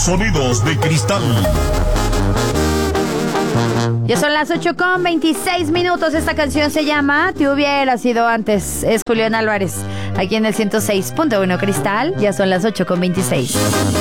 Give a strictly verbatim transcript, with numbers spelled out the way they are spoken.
Sonidos de Cristal. Ya son las ocho con veintiséis minutos. Esta canción se llama Te hubiera sido antes. Es Julián Álvarez, aquí en el ciento seis punto uno Cristal. Ya son las ocho con veintiséis.